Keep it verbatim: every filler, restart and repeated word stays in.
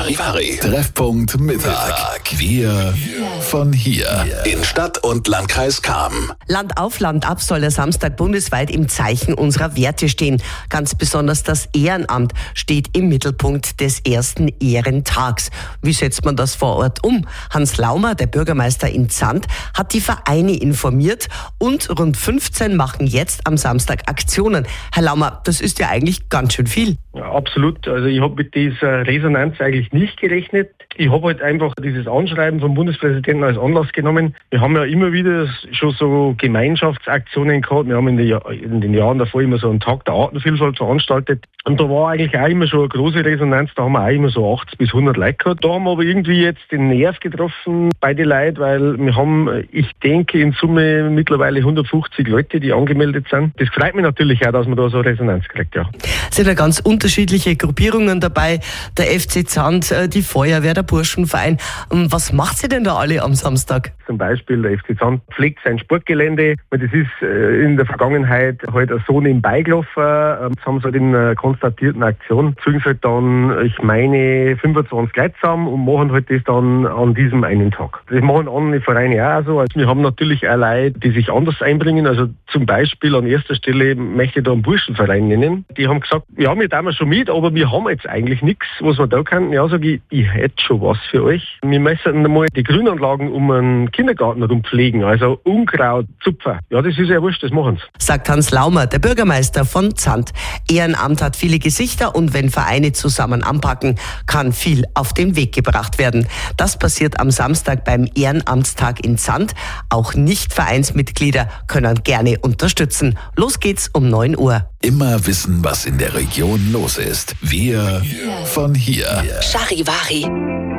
Charivari. Treffpunkt Mittag. Wir von hier. In Stadt und Landkreis Cham. Land auf, Land ab soll der Samstag bundesweit im Zeichen unserer Werte stehen. Ganz besonders das Ehrenamt steht im Mittelpunkt des ersten Ehrentags. Wie setzt man das vor Ort um? Hans Laumer, der Bürgermeister in Zand, hat die Vereine informiert und rund fünfzehn machen jetzt am Samstag Aktionen. Herr Laumer, das ist ja eigentlich ganz schön viel. Ja, absolut. Also ich habe mit dieser Resonanz eigentlich nicht gerechnet. Ich habe halt einfach dieses Anschreiben vom Bundespräsidenten als Anlass genommen. Wir haben ja immer wieder schon so Gemeinschaftsaktionen gehabt. Wir haben in den, Jahr, in den Jahren davor immer so einen Tag der Artenvielfalt veranstaltet. Und da war eigentlich auch immer schon eine große Resonanz. Da haben wir auch immer so achtzig bis hundert Leute gehabt. Da haben wir aber irgendwie jetzt den Nerv getroffen bei den Leuten, weil wir haben, ich denke, in Summe mittlerweile hundertfünfzig Leute, die angemeldet sind. Das freut mich natürlich auch, dass man da so Resonanz kriegt, ja. Es sind ja ganz unterschiedliche Gruppierungen dabei. Der F C Zand, die Feuerwehr, der Burschenverein. Was macht sie denn da alle am Samstag? Zum Beispiel der F C Zand pflegt sein Sportgelände. Das ist in der Vergangenheit halt so nebenbei gelaufen. Das haben sie halt in einer konstatierten Aktion. Fügen sie halt dann, ich meine, fünfundzwanzig Leute zusammen und machen halt das dann an diesem einen Tag. Das machen andere Vereine auch so. Also wir haben natürlich auch Leute, die sich anders einbringen. Also zum Beispiel an erster Stelle möchte ich da einen Burschenverein nennen. Die haben gesagt, ja, wir tun schon mit, aber wir haben jetzt eigentlich nichts, was wir da können. Ja, sage ich, ich hätte schon was für euch. Wir müssen einmal die Grünanlagen um einen Kindergarten herum pflegen, also Unkraut, Zupfer. Ja, das ist ja wurscht, das machen sie. Sagt Hans Laumer, der Bürgermeister von Zand. Ehrenamt hat viele Gesichter und wenn Vereine zusammen anpacken, kann viel auf den Weg gebracht werden. Das passiert am Samstag beim Ehrenamtstag in Zand. Auch Nicht-Vereinsmitglieder können gerne unterstützen. Los geht's um neun Uhr. Immer wissen, was in der Region los ist. Wir von hier. Charivari.